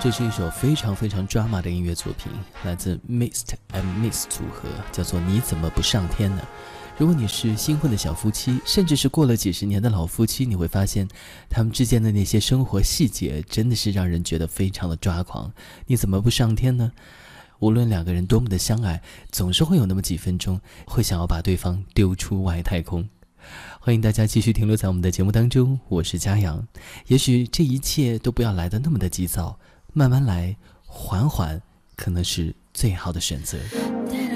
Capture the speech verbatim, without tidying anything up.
这是一首非常非常 drama 的音乐作品，来自 Mist and Miss 组合，叫做你怎么不上天呢？如果你是新婚的小夫妻，甚至是过了几十年的老夫妻，你会发现他们之间的那些生活细节真的是让人觉得非常的抓狂。你怎么不上天呢？无论两个人多么的相爱，总是会有那么几分钟会想要把对方丢出外太空。欢迎大家继续停留在我们的节目当中，我是嘉阳。也许这一切都不要来得那么的急躁，慢慢来，缓缓可能是最好的选择。